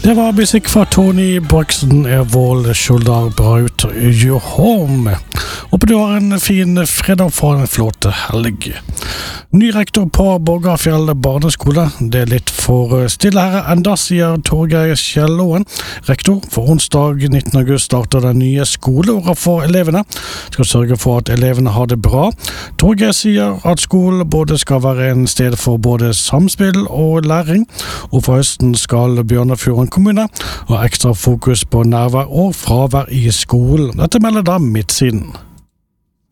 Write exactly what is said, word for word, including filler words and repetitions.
Det var musikk fra Tony Braxton Airwall Shoulder Brought Your Home. Håper du har en fin fredag for en flott helg. Ny rektor på Borgarfjell barneskole. Det er litt for stille her enda, sier Torgeir Kjellåen. Rektor for onsdag nittende august starter den nye skoleåret for elevene. Skal sørge for at elevene har det bra. Torgeir sier at skolen både skal være en sted for både samspill og læring, og for høsten skal Bjørnafjorden kommune ha ekstra fokus på nærvær og fravær i skolen. Dette melder da Midtsiden.